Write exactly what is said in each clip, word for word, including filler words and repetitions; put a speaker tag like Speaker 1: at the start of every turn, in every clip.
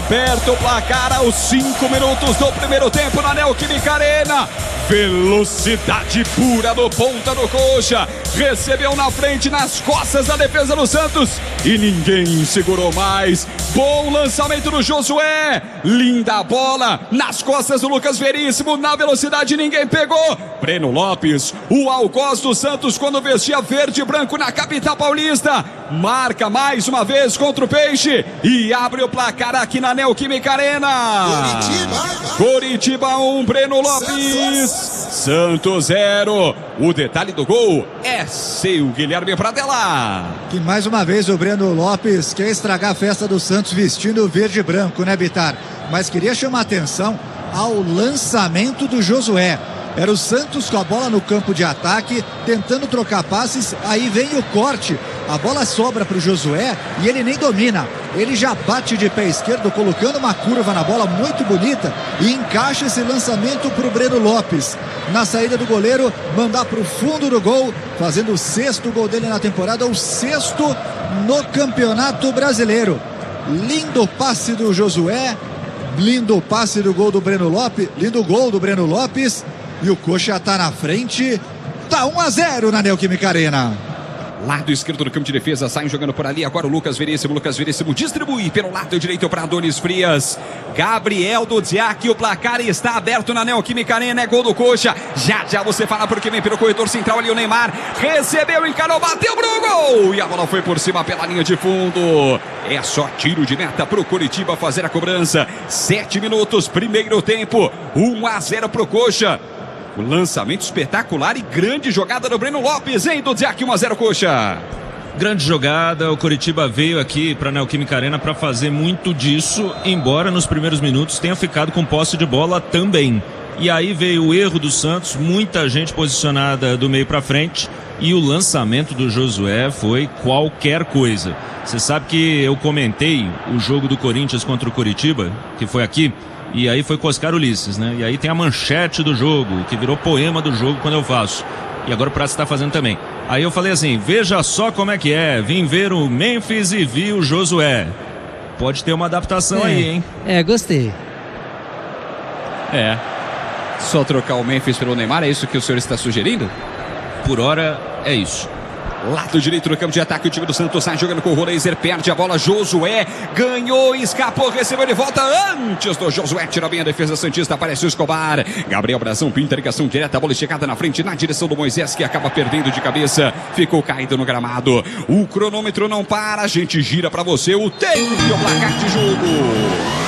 Speaker 1: Aperta o placar aos cinco minutos do primeiro tempo na Neoquímica Arena. Velocidade pura do ponta do coxa. Recebeu na frente, nas costas da defesa do Santos. E ninguém segurou mais. Bom lançamento do Josué. Linda bola nas costas do Lucas Veríssimo. Na velocidade ninguém pegou. Breno Lopes, o algoz do Santos quando vestia verde e branco na capital paulista. Marca mais uma vez contra o Peixe e abre o placar aqui na Neoquímica Arena. Curitiba, Curitiba um, Breno Lopes. Santos zero. O detalhe do gol é seu, Guilherme Pradella.
Speaker 2: Que mais uma vez o Breno Lopes quer estragar a festa do Santos vestindo verde e branco, né, Bitar? Mas queria chamar a atenção ao lançamento do Josué. Era o Santos com a bola no campo de ataque, tentando trocar passes, aí vem o corte. A bola sobra para o Josué e ele nem domina. Ele já bate de pé esquerdo, colocando uma curva na bola muito bonita e encaixa esse lançamento para o Breno Lopes. Na saída do goleiro, mandar para o fundo do gol, fazendo o sexto gol dele na temporada, o sexto no Campeonato Brasileiro. Lindo passe do Josué, lindo passe do gol do Breno Lopes, lindo gol do Breno Lopes. E o Coxa está na frente, tá um a zero na Neoquímica Arena.
Speaker 1: Lado esquerdo do campo de defesa, saem jogando por ali. Agora o Lucas Veríssimo, Lucas Veríssimo distribui pelo lado direito para Adonis Frias. Gabriel Dudziak, o placar está aberto na Neoquímica Arena, é gol do Coxa. Já já você fala porque vem pelo corredor central ali o Neymar. Recebeu, encarou, bateu pro gol. E a bola foi por cima pela linha de fundo. É só tiro de meta pro Curitiba fazer a cobrança. Sete minutos, primeiro tempo. um a zero pro Coxa. O lançamento espetacular e grande jogada do Breno Lopes, hein, Dudziak, um a zero Coxa.
Speaker 3: Grande jogada, o Curitiba veio aqui para a Neoquímica Arena para fazer muito disso, embora nos primeiros minutos tenha ficado com posse de bola também. E aí veio o erro do Santos, muita gente posicionada do meio para frente e o lançamento do Josué foi qualquer coisa. Você sabe que eu comentei o jogo do Corinthians contra o Curitiba, que foi aqui, e aí foi com Oscar Ulisses, né? E aí tem a manchete do jogo, que virou poema do jogo quando eu faço. E agora o Praça está fazendo também. Aí eu falei assim, veja só como é que é, vim ver o Memphis e vi o Josué. Pode ter uma adaptação
Speaker 4: é,
Speaker 3: aí, hein?
Speaker 4: É, gostei.
Speaker 1: É. Só trocar o Memphis pelo Neymar, é isso que o senhor está sugerindo?
Speaker 3: Por hora, é isso.
Speaker 1: Lado direito do campo de ataque, o time do Santos sai jogando com o Roleiser, perde a bola, Josué ganhou, escapou, recebeu de volta antes do Josué, tira bem a defesa santista, aparece o Escobar, Gabriel Brazão pinta a ligação direta, a bola chegada na frente, na direção do Moisés, que acaba perdendo de cabeça, ficou caído no gramado, o cronômetro não para, a gente gira pra você o tempo e o placar de jogo.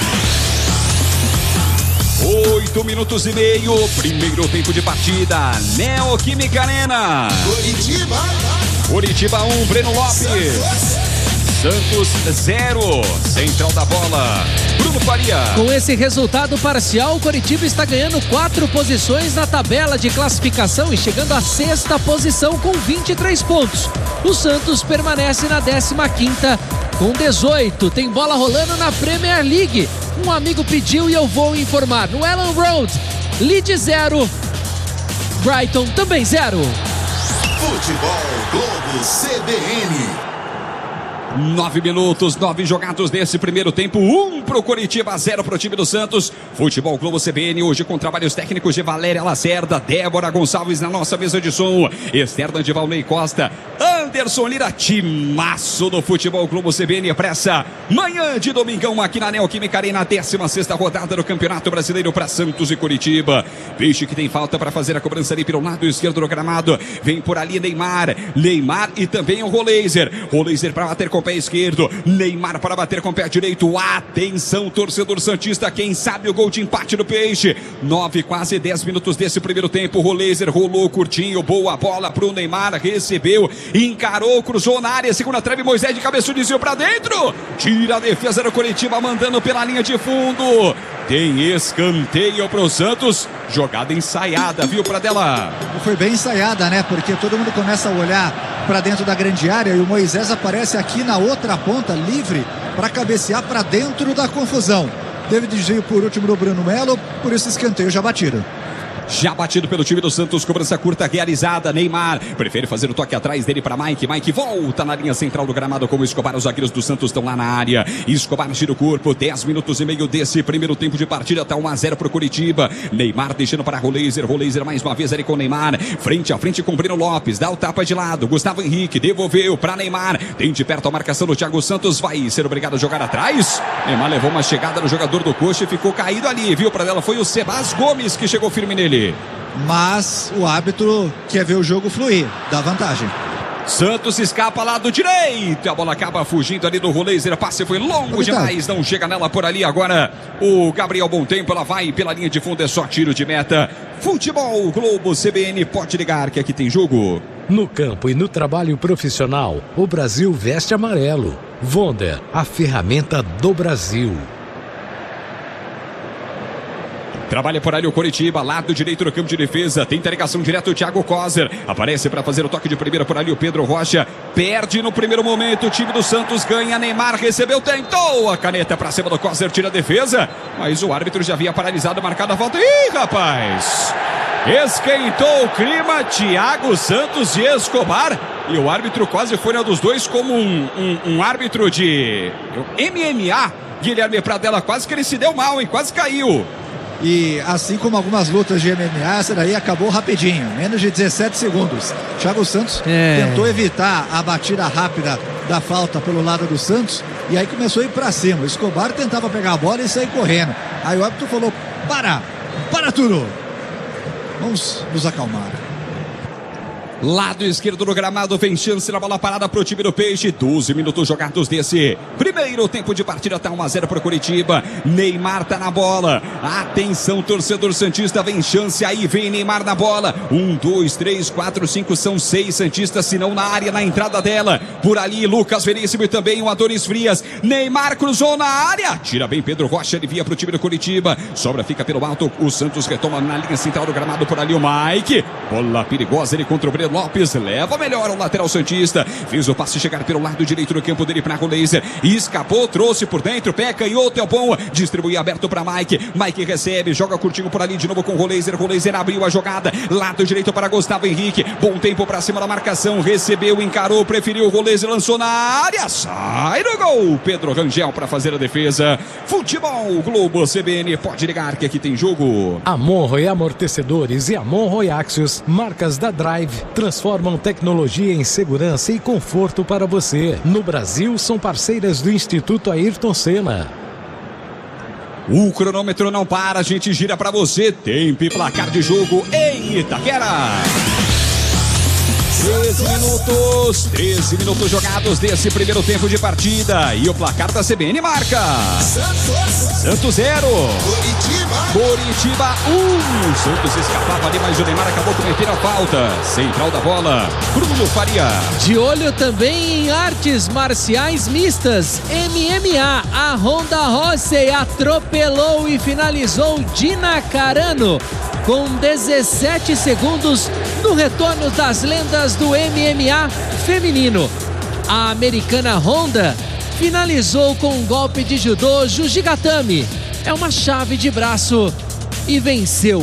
Speaker 1: Oito minutos e meio, primeiro tempo de partida, Neoquímica Arena.
Speaker 5: Curitiba.
Speaker 1: Curitiba um, Breno Lopes. Santos zero, central da bola, Bruno Faria.
Speaker 4: Com esse resultado parcial, o Curitiba está ganhando quatro posições na tabela de classificação e chegando à sexta posição com vinte e três pontos. O Santos permanece na décima quinta com dezoito. Tem bola rolando na Premier League. Um amigo pediu e eu vou informar. No Elland Road, Leeds zero, Brighton também zero.
Speaker 5: Futebol Globo C B N.
Speaker 1: Nove minutos, nove jogados nesse primeiro tempo, um pro Curitiba, zero pro time do Santos. Futebol Globo C B N, hoje com trabalhos técnicos de Valéria Lacerda, Débora Gonçalves na nossa mesa de som, externa de Valnei Costa, Anderson Lira, timaço do Futebol Globo C B N, pressa, manhã de domingão aqui na Neoquímica Arena, décima sexta rodada do Campeonato Brasileiro para Santos e Curitiba. Peixe que tem falta para fazer a cobrança ali pelo lado esquerdo do gramado, vem por ali Neymar, Neymar e também o Roleiser, Roleiser para bater com o pé esquerdo, Neymar para bater com o pé direito, atenção torcedor santista, quem sabe o gol de empate do Peixe, nove, quase dez minutos desse primeiro tempo, Roleiser rolou curtinho, boa bola pro Neymar, recebeu, encarou, cruzou na área, segunda trave, Moisés de cabeça, desviou para dentro, tira a defesa do Curitiba, mandando pela linha de fundo, tem escanteio pro Santos, jogada ensaiada, viu, Pradella?
Speaker 2: Foi bem ensaiada, né, porque todo mundo começa a olhar para dentro da grande área e o Moisés aparece aqui na outra ponta, livre para cabecear para dentro da confusão. Teve desvio por último do Bruno Melo, por isso escanteio já batido.
Speaker 1: Já batido pelo time do Santos, cobrança curta realizada. Neymar prefere fazer o toque atrás dele para Mike. Mike volta na linha central do gramado com o Escobar. Os zagueiros do Santos estão lá na área. Escobar gira o corpo. dez minutos e meio desse primeiro tempo de partida. Tá um a zero pro Coritiba. Neymar deixando para Roleiser. Roleiser mais uma vez ali com o Neymar. Frente a frente com o Breno Lopes. Dá o tapa de lado. Gustavo Henrique devolveu para Neymar. Tem de perto a marcação do Thiago Santos. Vai ser obrigado a jogar atrás. Neymar levou uma chegada no jogador do Coxa e ficou caído ali. Viu para dela? Foi o Sebas Gomes que chegou firme nele.
Speaker 2: Mas o árbitro quer ver o jogo fluir, dá vantagem.
Speaker 1: Santos escapa lá do direito. A bola acaba fugindo ali do Roleiser. Passe foi longo demais. Não chega nela por ali. Agora o Gabriel Bom Tempo. Ela vai pela linha de fundo. É só tiro de meta. Futebol Globo C B N. Pode ligar que aqui tem jogo.
Speaker 6: No campo e no trabalho profissional, o Brasil veste amarelo. Wonder, a ferramenta do Brasil.
Speaker 1: Trabalha por ali o Coritiba, lado direito do campo de defesa. Tenta a ligação direto o Thiago Coser. Aparece para fazer o toque de primeira por ali o Pedro Rocha. Perde no primeiro momento. O time do Santos ganha. Neymar recebeu, tentou a caneta para cima do Coser. Tira a defesa. Mas o árbitro já havia paralisado, marcado a falta. Ih, rapaz! Esquentou o clima. Thiago Santos e Escobar. E o árbitro quase foi um dos dois como um, um, um árbitro de M M A. Guilherme Pradella, quase que ele se deu mal, hein? Quase caiu.
Speaker 2: E assim como algumas lutas de M M A, essa daí acabou rapidinho, menos de dezessete segundos. Thiago Santos é. tentou evitar a batida rápida da falta pelo lado do Santos e aí começou a ir pra cima. O Escobar tentava pegar a bola e sair correndo. Aí o árbitro falou: para, para tudo. Vamos nos acalmar.
Speaker 1: Lado esquerdo do gramado, vem chance na bola parada pro time do Peixe. doze minutos jogados desse primeiro tempo de partida. Tá um a zero pro Coritiba. Neymar tá na bola. Atenção, torcedor santista, vem chance aí, vem Neymar na bola. Um, dois, três, quatro, cinco, são seis santistas, se não na área, na entrada dela. Por ali, Lucas Veríssimo e também o Adonis Frias. Neymar cruzou na área. Tira bem Pedro Rocha, ele via pro time do Coritiba. Sobra, fica pelo alto. O Santos retoma na linha central do gramado. Por ali o Mike. Bola perigosa, ele contra o Breno Lopes, leva melhor o lateral santista, fez o passe chegar pelo lado direito do campo dele para Roleiser, escapou, trouxe por dentro, pé canhoto, é bom, distribui aberto para Mike, Mike recebe, joga curtinho por ali de novo com Roleiser, Roleiser abriu a jogada, lado direito para Gustavo Henrique, bom tempo para cima da marcação, recebeu, encarou, preferiu o Roleiser, lançou na área, sai do gol, Pedro Rangel para fazer a defesa. Futebol Globo C B N, pode ligar que aqui tem jogo.
Speaker 6: Amonroe Amortecedores e Amonroe Axios, marcas da Drive, transformam tecnologia em segurança e conforto para você. No Brasil, são parceiras do Instituto Ayrton Senna.
Speaker 1: O cronômetro não para, a gente gira para você. Tempo e placar de jogo em Itaquera. treze minutos, treze minutos jogados desse primeiro tempo de partida. E o placar da C B N marca: Santos, Santos zero,
Speaker 5: Coritiba,
Speaker 1: Coritiba um. Santos escapava ali, mas o Neymar acabou cometendo a falta. Central da bola, Bruno Faria.
Speaker 4: De olho também em artes marciais mistas, M M A. A Honda Rossi atropelou e finalizou Dina Carano com dezessete segundos no retorno das lendas do M M A feminino. A americana Honda finalizou com um golpe de judô Jujigatami. É uma chave de braço e venceu.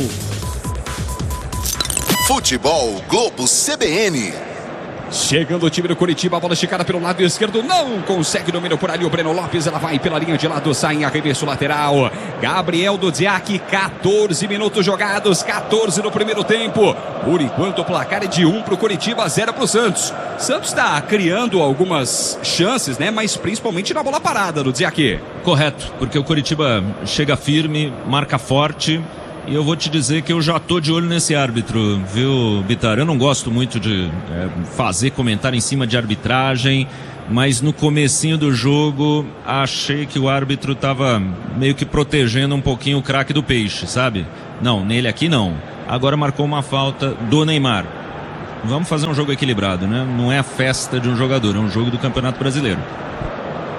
Speaker 5: Futebol Globo C B N.
Speaker 1: Chegando o time do Coritiba, a bola esticada pelo lado esquerdo, não consegue domínio por ali o Breno Lopes, ela vai pela linha de lado, sai em arremesso lateral. Gabriel Dudziak, quatorze minutos jogados, quatorze no primeiro tempo. Por enquanto o placar é de um pro Coritiba, zero pro Santos. Santos está criando algumas chances, né? Mas principalmente na bola parada, Dudziak.
Speaker 3: Correto, porque o Coritiba chega firme, marca forte. E eu vou te dizer que eu já tô de olho nesse árbitro, viu, Bitar? Eu não gosto muito de é, fazer comentário em cima de arbitragem, mas no comecinho do jogo achei que o árbitro tava meio que protegendo um pouquinho o craque do Peixe, sabe? Não, nele aqui não. Agora marcou uma falta do Neymar. Vamos fazer um jogo equilibrado, né? Não é a festa de um jogador, é um jogo do Campeonato Brasileiro.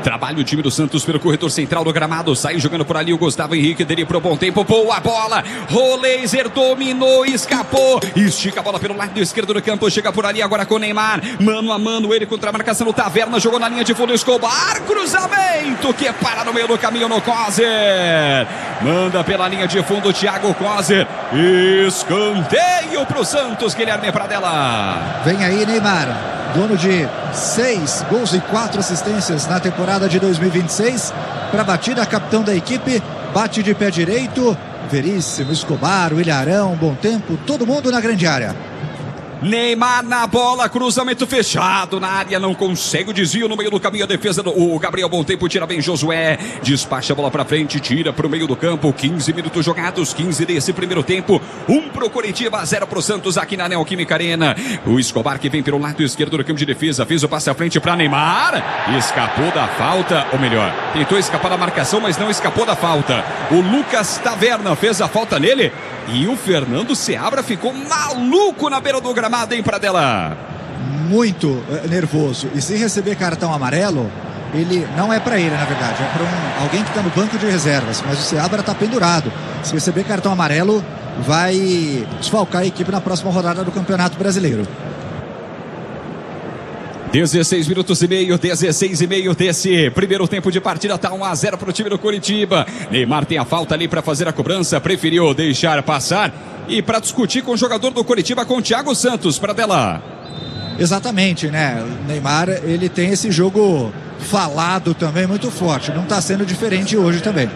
Speaker 1: Trabalha o time do Santos pelo corredor central do gramado. Sai jogando por ali o Gustavo Henrique. Dele pro bom tempo. Boa bola. Roleiser dominou, escapou. Estica a bola pelo lado esquerdo do campo. Chega por ali agora com o Neymar. Mano a mano, ele contra a marcação do Taverna. Jogou na linha de fundo. Escobar. Cruzamento que para no meio do caminho no Coser. Manda pela linha de fundo o Thiago Coser. Escanteio pro Santos, Guilherme Pradella.
Speaker 2: Vem aí Neymar, dono de seis gols e quatro assistências na temporada de dois mil e vinte e seis. Para a batida, capitão da equipe, bate de pé direito. Veríssimo, Escobar, o Ilharão, bom tempo, todo mundo na grande área.
Speaker 1: Neymar na bola, cruzamento fechado na área, não consegue o desvio no meio do caminho, a defesa do o Gabriel Bom Tempo, tira bem Josué, despacha a bola pra frente, tira pro meio do campo, quinze minutos jogados, quinze desse primeiro tempo, um pro Coritiba, zero pro Santos aqui na Neoquímica Arena. O Escobar que vem pelo lado esquerdo do campo de defesa, fez o passe à frente pra Neymar, escapou da falta, ou melhor, tentou escapar da marcação, mas não escapou da falta. O Lucas Taverna fez a falta nele e o Fernando Seabra ficou maluco na beira do gramado, hein, Pradella?
Speaker 2: Muito é, nervoso. E se receber cartão amarelo, ele não é para ele, na verdade, é para um, alguém que está no banco de reservas. Mas o Seabra está pendurado. Se receber cartão amarelo, vai desfalcar a equipe na próxima rodada do Campeonato Brasileiro.
Speaker 1: dezesseis minutos e meio, dezesseis e meio desse primeiro tempo de partida, tá um a zero pro time do Coritiba. Neymar tem a falta ali para fazer a cobrança, preferiu deixar passar. E para discutir com o jogador do Coritiba, com o Thiago Santos, Pradella.
Speaker 2: Exatamente, né? O Neymar, ele tem esse jogo falado também muito forte. Não está sendo diferente hoje também.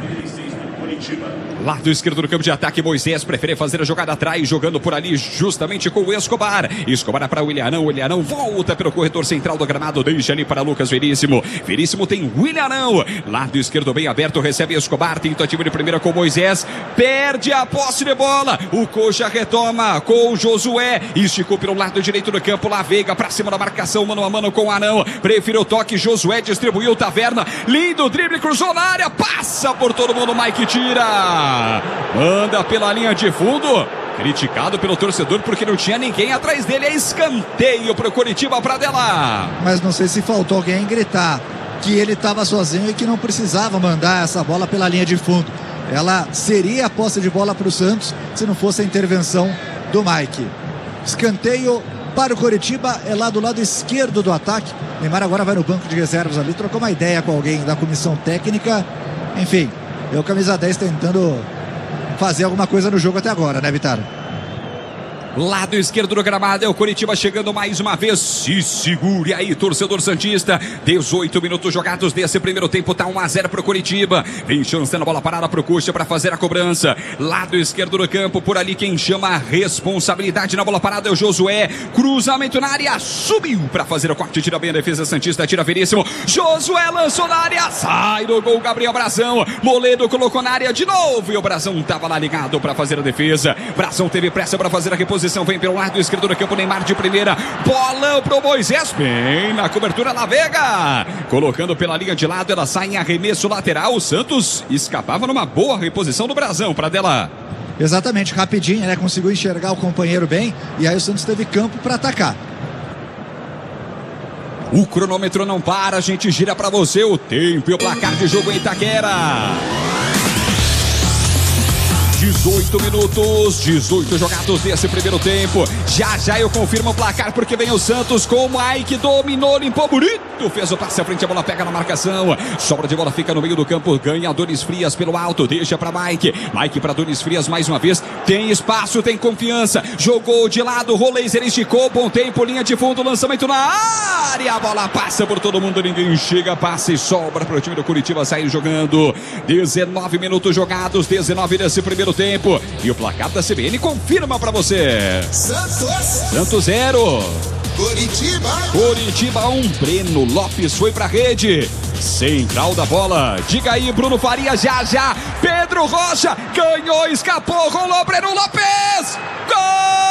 Speaker 1: Lado esquerdo do campo de ataque, Moisés prefere fazer a jogada atrás, jogando por ali justamente com o Escobar. Escobar para o Ilharão, o Ilharão volta pelo corredor central do gramado, deixa ali para Lucas Veríssimo. Veríssimo tem o Ilharão, lado esquerdo bem aberto, recebe Escobar, tentativa de primeira com Moisés, perde a posse de bola. O Coxa retoma com o Josué, esticou pelo lado direito do campo, La Veiga para cima da marcação, mano a mano com o Arão, preferiu o toque, Josué distribuiu, Taverna, lindo drible, cruzou na área, passa por todo mundo, Mike tira. Manda pela linha de fundo, criticado pelo torcedor porque não tinha ninguém atrás dele, é escanteio pro Coritiba, Pradella.
Speaker 2: Mas não sei se faltou alguém gritar que ele estava sozinho e que não precisava mandar essa bola pela linha de fundo. Ela seria a posse de bola para o Santos se não fosse a intervenção do Mike. Escanteio para o Coritiba, é lá do lado esquerdo do ataque. Neymar agora vai no banco de reservas ali, trocou uma ideia com alguém da comissão técnica. Enfim, é o camisa dez tentando fazer alguma coisa no jogo até agora, né, Vitar?
Speaker 1: Lado esquerdo do gramado, é o Coritiba chegando mais uma vez. Se segure aí, torcedor santista. dezoito minutos jogados desse primeiro tempo, tá um a zero pro Coritiba. Vem chancando a bola parada pro Coxa para fazer a cobrança. Lado esquerdo do campo, por ali quem chama a responsabilidade na bola parada é o Josué. Cruzamento na área, subiu para fazer o corte, tira bem a defesa santista, tira Veríssimo. Josué lançou na área, sai do gol Gabriel Brazão. Moledo colocou na área de novo e o Brazão tava lá ligado para fazer a defesa. Brazão teve pressa para fazer a reposição. Vem pelo lado esquerdo do campo, Neymar de primeira, bolão pro Moisés, bem na cobertura, La Veiga, colocando pela linha de lado, ela sai em arremesso lateral. O Santos escapava numa boa reposição do Brazão, Pradella.
Speaker 2: Exatamente, rapidinho, né? Conseguiu enxergar o companheiro bem e aí o Santos teve campo para atacar.
Speaker 1: O cronômetro não para, a gente gira para você o tempo e o placar de jogo em Itaquera. dezoito minutos, dezoito jogados desse primeiro tempo. Já já eu confirmo o placar porque vem o Santos com o Mike, dominou, limpou bonito, fez o passe à frente, a bola pega na marcação, sobra de bola, fica no meio do campo, ganha Donis Frias pelo alto, deixa para Mike, Mike para Donis Frias mais uma vez, tem espaço, tem confiança, jogou de lado, Roleiser esticou, bom tempo, linha de fundo, lançamento na área, a bola passa por todo mundo, ninguém chega, passa e sobra para o time do Coritiba sair jogando. Dezenove minutos jogados, dezenove desse primeiro tempo e o placar da C B N confirma pra você.
Speaker 5: Santos.
Speaker 1: Santos zero.
Speaker 5: Coritiba.
Speaker 1: Coritiba um. Breno Lopes foi pra rede. Central da bola. Diga aí, Bruno Faria, já já. Pedro Rocha ganhou, escapou, rolou Breno Lopes. Gol!